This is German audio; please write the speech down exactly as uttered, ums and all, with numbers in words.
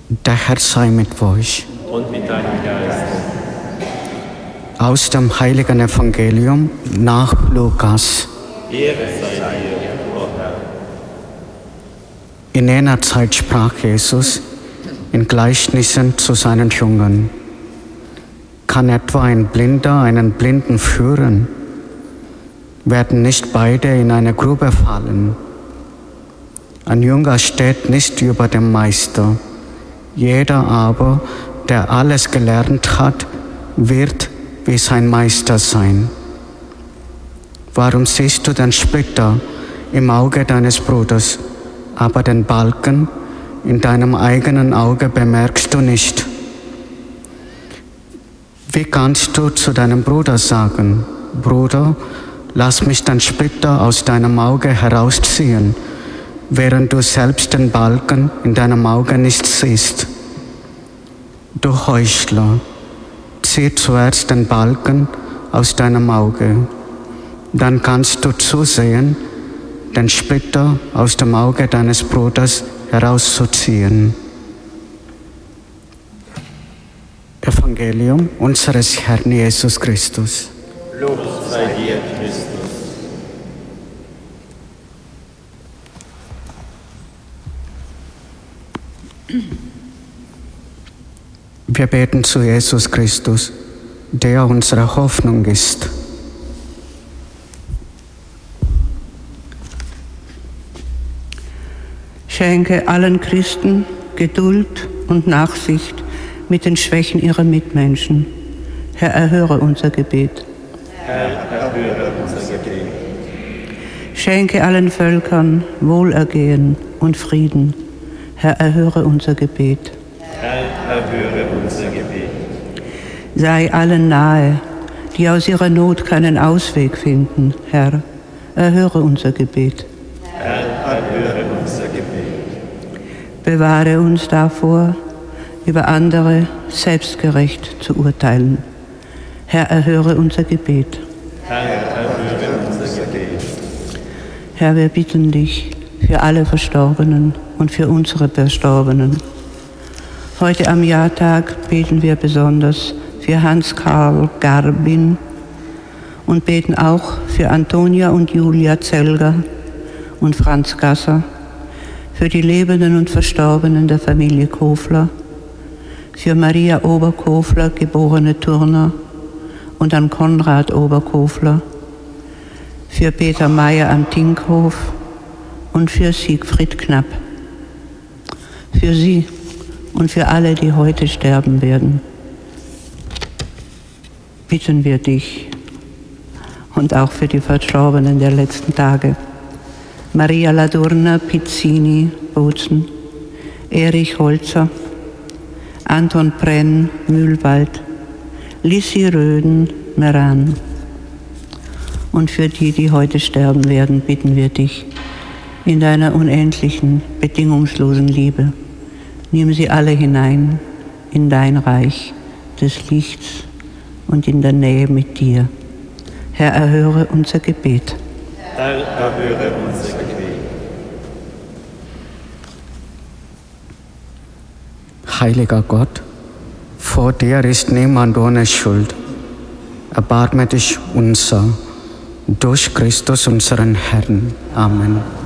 Der Herr sei mit euch. Und mit deinem Geist. Aus dem heiligen Evangelium nach Lukas. Ehre sei dir, o Herr. In jener Zeit sprach Jesus in Gleichnissen zu seinen Jüngern: Kann etwa ein Blinder einen Blinden führen? Werden nicht beide in eine Grube fallen? Ein Jünger steht nicht über dem Meister. Jeder aber, der alles gelernt hat, wird wie sein Meister sein. Warum siehst du den Splitter im Auge deines Bruders, aber den Balken in deinem eigenen Auge bemerkst du nicht? Wie kannst du zu deinem Bruder sagen: Bruder, lass mich den Splitter aus deinem Auge herausziehen, während du selbst den Balken in deinem Auge nicht siehst? Du Heuchler, zieh zuerst den Balken aus deinem Auge, dann kannst du zusehen, den Splitter aus dem Auge deines Bruders herauszuziehen. Evangelium unseres Herrn Jesus Christus. Lob sei dir, Christus. Wir beten zu Jesus Christus, der unsere Hoffnung ist. Schenke allen Christen Geduld und Nachsicht mit den Schwächen ihrer Mitmenschen. Herr, erhöre unser Gebet. Herr, erhöre unser Gebet. Schenke allen Völkern Wohlergehen und Frieden. Herr, erhöre unser Gebet. Herr, erhöre unser Gebet. Sei allen nahe, die aus ihrer Not keinen Ausweg finden. Herr, erhöre unser Gebet. Herr, erhöre unser Gebet. Bewahre uns davor, über andere selbstgerecht zu urteilen. Herr, erhöre unser Gebet. Herr, erhöre unser Gebet. Herr, wir bitten dich für alle Verstorbenen und für unsere Verstorbenen. Heute am Jahrtag beten wir besonders für Hans-Karl Garbin und beten auch für Antonia und Julia Zelger und Franz Gasser, für die Lebenden und Verstorbenen der Familie Kofler, für Maria Oberkofler, geborene Turner, und an Konrad Oberkofler, für Peter Meyer am Tinkhof und für Siegfried Knapp. Für sie und für alle, die heute sterben werden, bitten wir dich, und auch für die Verstorbenen der letzten Tage. Maria Ladurna Pizzini, Bozen, Erich Holzer, Anton Brenn, Mühlwald, Lissi Röden, Meran. Und für die, die heute sterben werden, bitten wir dich, in deiner unendlichen, bedingungslosen Liebe, nimm sie alle hinein in dein Reich des Lichts und in der Nähe mit dir. Herr, erhöre unser Gebet. Herr, erhöre unser Gebet. Heiliger Gott, vor dir ist niemand ohne Schuld. Erbarme dich unser, durch Christus unseren Herrn. Amen.